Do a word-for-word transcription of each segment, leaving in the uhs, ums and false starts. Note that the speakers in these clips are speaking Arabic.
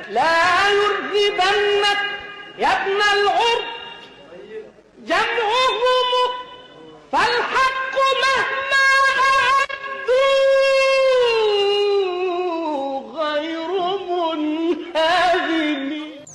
لا يرهبنك يا ابن العرب جمعهم، فالحق مهما أعدوا غير منهزم.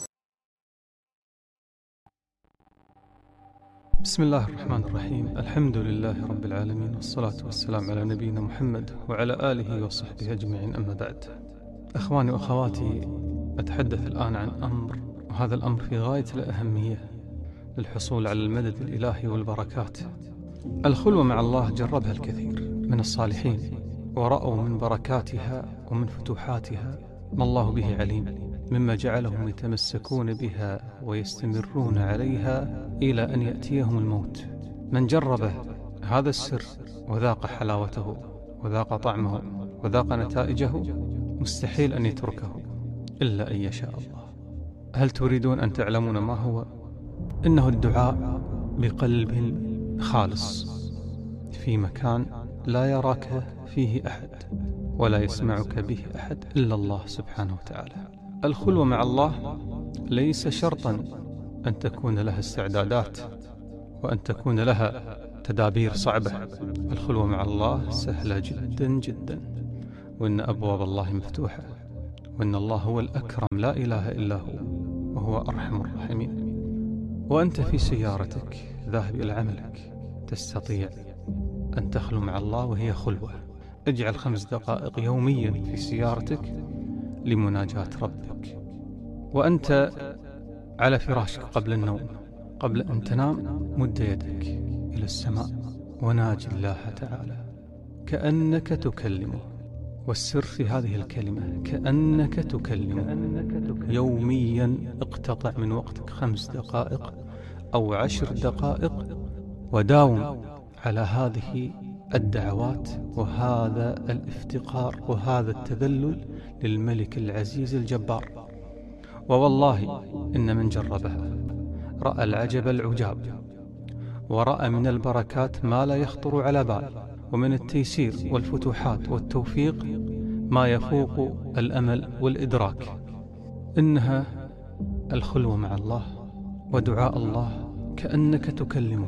بسم الله الرحمن الرحيم. الحمد لله رب العالمين، والصلاة والسلام على نبينا محمد وعلى آله وصحبه أجمعين، أما بعد. أخواني وأخواتي، أتحدث الآن عن أمر، وهذا الأمر في غاية الأهمية للحصول على المدد الإلهي والبركات. الخلوة مع الله جربها الكثير من الصالحين، ورأوا من بركاتها ومن فتوحاتها ما الله به عليم، مما جعلهم يتمسكون بها ويستمرون عليها إلى أن يأتيهم الموت. من جرب هذا السر وذاق حلاوته وذاق طعمه وذاق نتائجه مستحيل أن يتركه إلا أن يشاء الله. هل تريدون أن تعلمون ما هو؟ إنه الدعاء بقلب خالص في مكان لا يراك فيه أحد ولا يسمعك به أحد إلا الله سبحانه وتعالى. الخلوة مع الله ليس شرطا أن تكون لها استعدادات وأن تكون لها تدابير صعبة. الخلوة مع الله سهلة جدا جدا، وإن أبواب الله مفتوحة، وإن الله هو الأكرم لا إله إلا هو، وهو أرحم الراحمين. وأنت في سيارتك ذاهب إلى عملك تستطيع أن تخلو مع الله وهي خلوة. اجعل خمس دقائق يوميا في سيارتك لمناجاة ربك، وأنت على فراشك قبل النوم، قبل أن تنام مد يدك إلى السماء وناجي الله تعالى كأنك تكلمه. والسر في هذه الكلمة كأنك تكلمه. يوميا اقتطع من وقتك خمس دقائق أو عشر دقائق وداوم على هذه الدعوات وهذا الافتقار وهذا التذلل للملك العزيز الجبار. ووالله إن من جربها رأى العجب العجاب، ورأى من البركات ما لا يخطر على بال، ومن التيسير والفتوحات والتوفيق ما يفوق الأمل والإدراك. إنها الخلوة مع الله ودعاء الله كأنك تكلمه.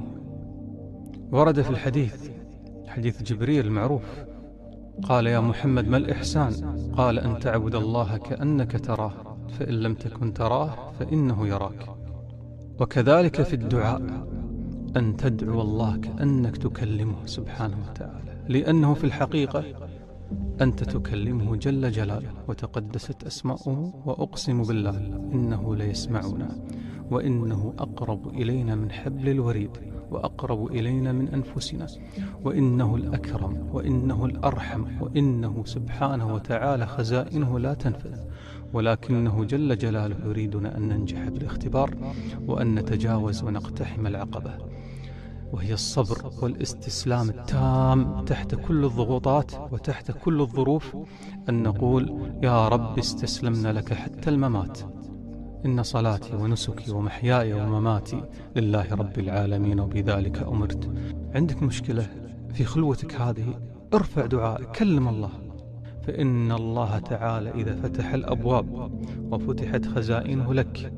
ورد في الحديث، حديث جبريل المعروف، قال: يا محمد ما الإحسان؟ قال: أن تعبد الله كأنك تراه، فإن لم تكن تراه فإنه يراك. وكذلك في الدعاء أن تدعو الله كأنك تكلمه سبحانه وتعالى، لأنه في الحقيقة أنت تكلمه جل جلاله وتقدست أسماؤه. وأقسم بالله إنه ليسمعنا وإنه أقرب إلينا من حبل الوريد وأقرب إلينا من أنفسنا، وإنه الأكرم وإنه الأرحم، وإنه سبحانه وتعالى خزائنه لا تنفذ، ولكنه جل جلاله يريدنا أن ننجح بالاختبار وأن نتجاوز ونقتحم العقبة، وهي الصبر والاستسلام التام تحت كل الضغوطات وتحت كل الظروف، أن نقول: يا رب استسلمنا لك حتى الممات. إن صلاتي ونسكي ومحياي ومماتي لله رب العالمين وبذلك أمرت. عندك مشكلة في خلوتك هذه، ارفع دعاء، كلم الله، فإن الله تعالى إذا فتح الأبواب وفتحت خزائنه لك،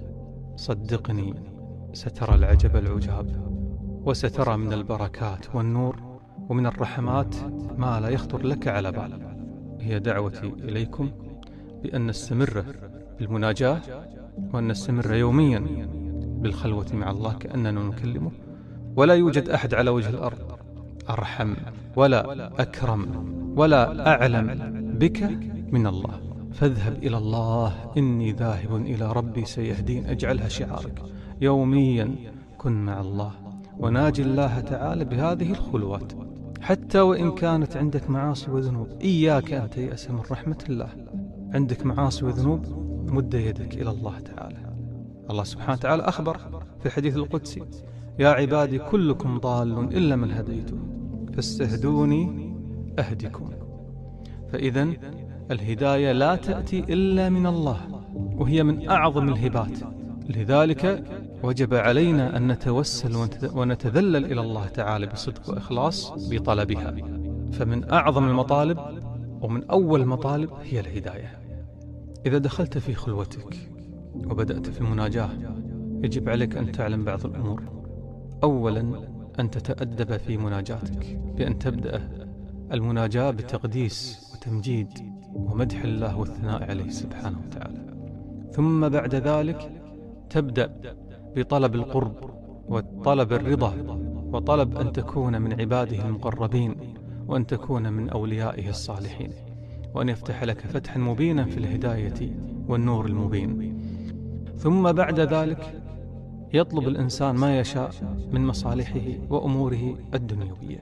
صدقني سترى العجب العجاب، وسترى من البركات والنور ومن الرحمات ما لا يخطر لك على بال. هي دعوتي إليكم بأن نستمر بالمناجاة، وأن نستمر يوميا بالخلوة مع الله كأننا نكلمه. ولا يوجد أحد على وجه الأرض أرحم ولا أكرم ولا أعلم بك من الله. فاذهب إلى الله، إني ذاهب إلى ربي سيهدين. اجعلها شعارك يوميا، كن مع الله وناجي الله تعالى بهذه الخلوات، حتى وإن كانت عندك معاصي وذنوب. إياك أن تيأس من رحمة الله. عندك معاصي وذنوب، مد يدك إلى الله تعالى. الله سبحانه وتعالى أخبر في الحديث القدسي: يا عبادي كلكم ضال إلا من هديته فاستهدوني أهدكم. فإذا الهداية لا تأتي إلا من الله، وهي من أعظم الهبات. لذلك وجب علينا أن نتوسل ونتذلل إلى الله تعالى بصدق وإخلاص بطلبها. فمن أعظم المطالب ومن أول المطالب هي الهداية. إذا دخلت في خلوتك وبدأت في المناجاة يجب عليك أن تعلم بعض الأمور. أولا أن تتأدب في مناجاتك بأن تبدأ المناجاة بتقديس وتمجيد ومدح الله والثناء عليه سبحانه وتعالى. ثم بعد ذلك تبدأ بطلب القرب وطلب الرضا وطلب أن تكون من عباده المقربين وأن تكون من أوليائه الصالحين، وأن يفتح لك فتحا مبينا في الهداية والنور المبين. ثم بعد ذلك يطلب الإنسان ما يشاء من مصالحه وأموره الدنيوية،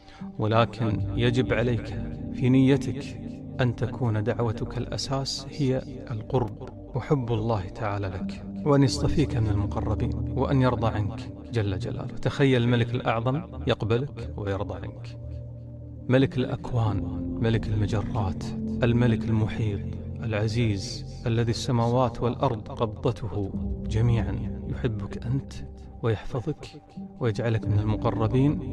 ولكن يجب عليك في نيتك أن تكون دعوتك الأساس هي القرب وحب الله تعالى لك، وأن يصطفيك من المقربين وأن يرضى عنك جل جلاله. تخيل الملك الأعظم يقبلك ويرضى عنك، ملك الأكوان، ملك المجرات، الملك المحيط العزيز الذي السماوات والأرض قبضته جميعا، يحبك أنت ويحفظك ويجعلك من المقربين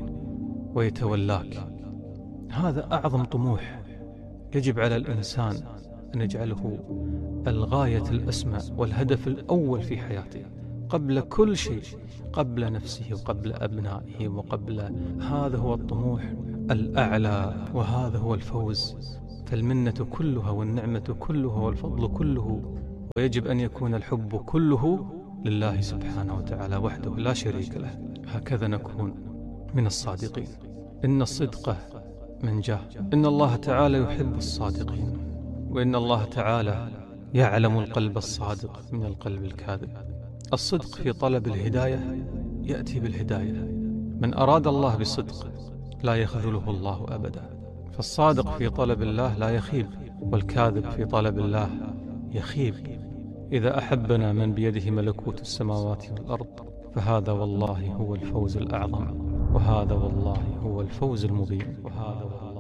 ويتولاك. هذا أعظم طموح يجب على الإنسان أن يجعله الغاية الأسمى والهدف الأول في حياته قبل كل شيء، قبل نفسه وقبل أبنائه وقبل. هذا هو الطموح الأعلى وهذا هو الفوز. فالمنة كلها والنعمة كلها والفضل كله، ويجب أن يكون الحب كله لله سبحانه وتعالى وحده لا شريك له. هكذا نكون من الصادقين. إن الصدق منجاه، إن الله تعالى يحب الصادقين، وإن الله تعالى يعلم القلب الصادق من القلب الكاذب. الصدق في طلب الهداية يأتي بالهداية. من أراد الله بصدق لا يخذله الله أبدا. فالصادق في طلب الله لا يخيب، والكاذب في طلب الله يخيب. إذا أحبنا من بيده ملكوت السماوات والأرض فهذا والله هو الفوز الأعظم، وهذا والله هو الفوز المبين، وهذا والله